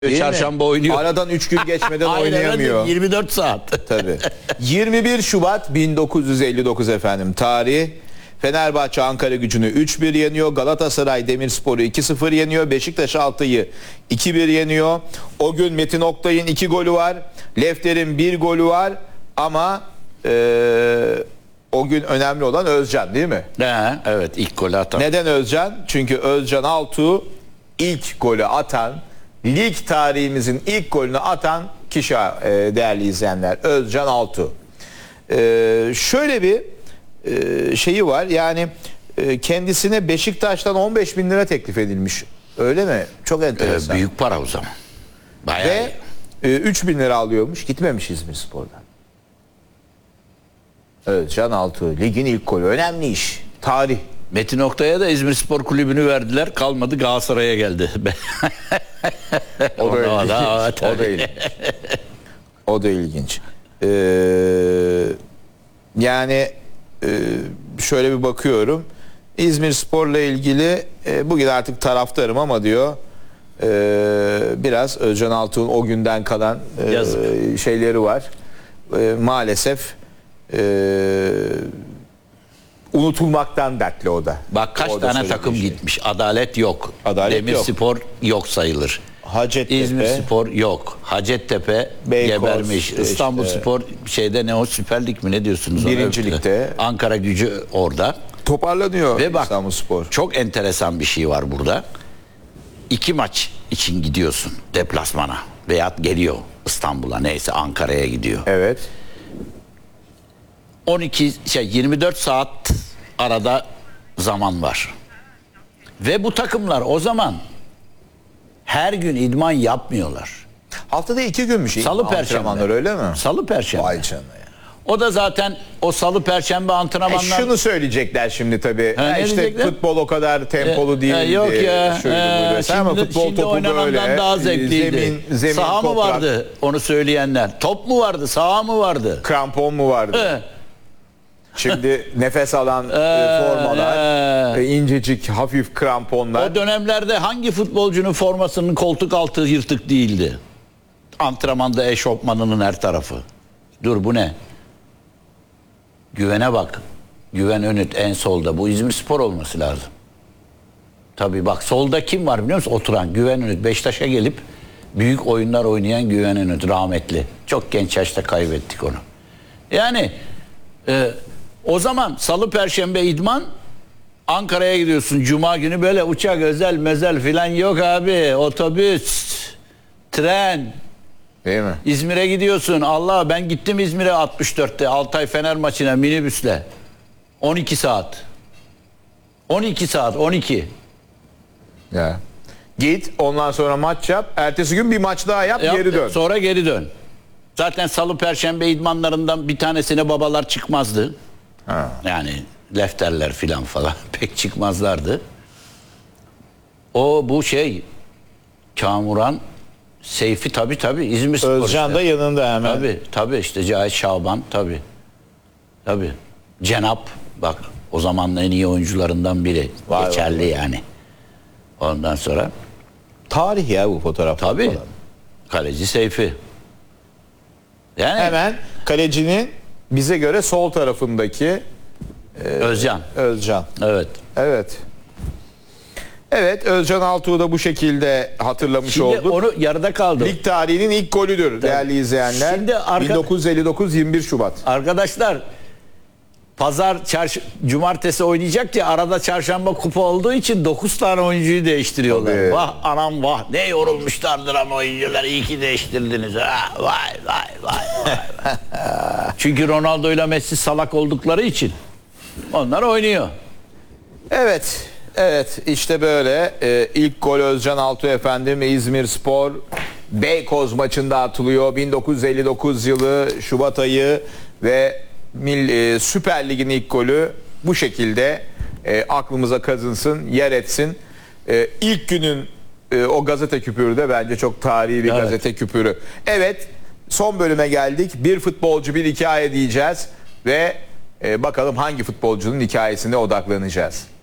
Çarşamba oynuyor. Aradan 3 gün geçmeden oynayamıyor. 24 saat. Tabii. 21 Şubat 1959 efendim. Tarih. Fenerbahçe Ankaragücü'nü 3-1 yeniyor. Galatasaray Demirspor'u 2-0 yeniyor. Beşiktaş Altı'yı 2-1 yeniyor. O gün Metin Oktay'ın 2 golü var. Lefter'in 1 golü var. Ama o gün önemli olan Özcan değil mi? Evet, ilk golü atan. Neden Özcan? Çünkü Özcan Altuğ ilk golü atan, lig tarihimizin ilk golünü atan kişi değerli izleyenler. Özcan Altuğ. Şöyle bir şeyi var. Yani kendisine Beşiktaş'tan 15.000 lira teklif edilmiş. Öyle mi? Çok enteresan. Büyük para o zaman. Bayağı. Ve 3.000 lira alıyormuş. Gitmemiş İzmirspor'dan. Özcan Altuğ. Ligin ilk golü. Önemli iş. Tarih. Metin Oktay'a da İzmirspor Kulübü'nü verdiler. Kalmadı, Galatasaray'a geldi. O da ilginç. O da ilginç. Yani şöyle bir bakıyorum. İzmirspor'la ilgili bugün artık taraftarım ama diyor biraz Özcan Altuğ'un o günden kalan şeyleri var. Maalesef unutulmaktan dertli o da. Bak kaç tane takım gitmiş. Adalet yok. Demirspor yok sayılır. Hacettepe. İzmirspor yok. Hacettepe gebermiş. İstanbulspor şeyde ne o, Süper Lig mi ne diyorsunuz? Birincilikte. Ankaragücü orada. Toparlanıyor ve bak, İstanbulspor. Çok enteresan bir şey var burada. 2 maç için gidiyorsun deplasmana veya geliyor İstanbul'a, neyse Ankara'ya gidiyor. Evet. 24 saat arada zaman var. Ve bu takımlar o zaman her gün idman yapmıyorlar. Haftada 2 günmüş. Salı perşembe. Öyle mi? Salı perşembe. Vay canına ya. O da zaten o salı perşembe antrenmanlar. Şunu söyleyecekler şimdi tabii. İşte futbol o kadar tempolu değil. Yok ya. Şimdi oynanandan daha zevkliydi. Zemin saha mı toprak. vardı onu söyleyenler? Top mu vardı? Saha mı vardı? Krampon mu vardı? Şimdi nefes alan formalar, incecik hafif kramponlar. O dönemlerde hangi futbolcunun formasının koltuk altı yırtık değildi? Antrenmanda eşofmanının her tarafı. Dur, bu ne? Güven'e bak. Güven Önüt en solda. Bu İzmirspor olması lazım. Tabii bak, solda kim var biliyor musun? Oturan Güven Önüt. Beşiktaş'a gelip büyük oyunlar oynayan Güven Önüt, rahmetli. Çok genç yaşta kaybettik onu. Yani o zaman salı perşembe idman, Ankara'ya gidiyorsun cuma günü, böyle uçak özel mezel filan yok abi. Otobüs, tren. Değil mi? İzmir'e gidiyorsun. Allah, ben gittim İzmir'e 64'te Altay Fener maçına minibüsle. 12 saat. 12 saat, 12. Ya. Git, ondan sonra maç yap. Ertesi gün bir maç daha yap, geri dön. Sonra geri dön. Zaten salı perşembe idmanlarından bir tanesine babalar çıkmazdı. Yani lefterler filan falan pek çıkmazlardı. Bu Kamuran Seyfi tabii İzmirspor. Özcan işte. da yanında hemen. Tabii işte Cahit Şaban tabii. Cenap, bak o zamanın en iyi oyuncularından biri. Geçerli yani. Ondan sonra Tarih ya bu fotoğraf. tabii kaleci Seyfi. Yani hemen kalecinin bize göre sol tarafındaki Özcan. Evet, Özcan Altuğ'u da bu şekilde hatırlamış Şimdi olduk. onu yarıda kaldı. Lig tarihinin ilk golüdür değerli izleyenler. Şimdi 1959 21 Şubat. Arkadaşlar, cumartesi oynayacak ya, arada çarşamba kupa olduğu için 9 tane oyuncuyu değiştiriyorlar. Tabii. Vah anam vah, ne yorulmuşlardır ama oyuncular, iyi ki değiştirdiniz. Vay. Çünkü Ronaldo ile Messi salak oldukları için onlar oynuyor. Evet, işte böyle ilk gol Özcan Altuğ efendim, İzmirspor Beykoz maçında atılıyor. 1959 yılı Şubat ayı ve Süper Lig'in ilk golü bu şekilde aklımıza kazınsın, yer etsin. İlk günün o gazete küpürü de bence çok tarihi bir gazete küpürü. Evet, son bölüme geldik. Bir futbolcu, bir hikaye diyeceğiz ve bakalım hangi futbolcunun hikayesine odaklanacağız.